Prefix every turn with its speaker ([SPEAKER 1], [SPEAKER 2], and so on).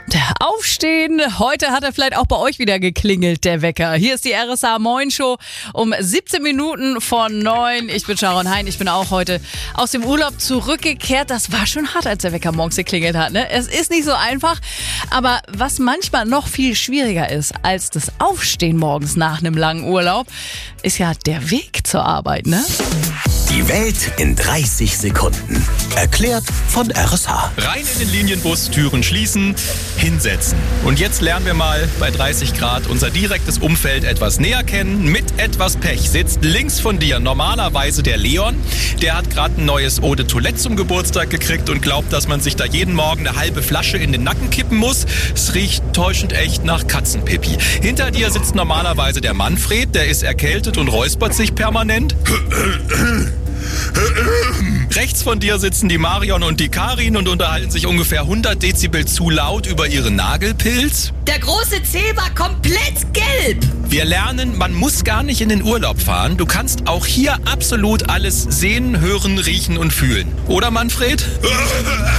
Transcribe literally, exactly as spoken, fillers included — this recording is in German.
[SPEAKER 1] Aufstehen. Heute hat er vielleicht auch bei euch wieder geklingelt, der Wecker. Hier ist die R S A Moin Show um siebzehn Minuten vor neun. Ich bin Sharon Hein. Ich bin auch heute aus dem Urlaub zurückgekehrt. Das war schon hart, als der Wecker morgens geklingelt hat, ne? Es ist nicht so einfach. Aber was manchmal noch viel schwieriger ist als das Aufstehen morgens nach einem langen Urlaub, ist ja der Weg zur Arbeit, ne?
[SPEAKER 2] Die Welt in dreißig Sekunden. Erklärt von R S H.
[SPEAKER 3] Rein in den Linienbus, Türen schließen, hinsetzen. Und jetzt lernen wir mal bei dreißig Grad unser direktes Umfeld etwas näher kennen. Mit etwas Pech sitzt links von dir normalerweise der Leon. Der hat gerade ein neues Eau de Toilette zum Geburtstag gekriegt und glaubt, dass man sich da jeden Morgen eine halbe Flasche in den Nacken kippen muss. Es riecht täuschend echt nach Katzenpipi. Hinter dir sitzt normalerweise der Manfred. Der ist erkältet und räuspert sich permanent. Rechts von dir sitzen die Marion und die Karin und unterhalten sich ungefähr hundert Dezibel zu laut über ihren Nagelpilz.
[SPEAKER 4] Der große C war komplett gelb.
[SPEAKER 3] Wir lernen, man muss gar nicht in den Urlaub fahren. Du kannst auch hier absolut alles sehen, hören, riechen und fühlen. Oder, Manfred?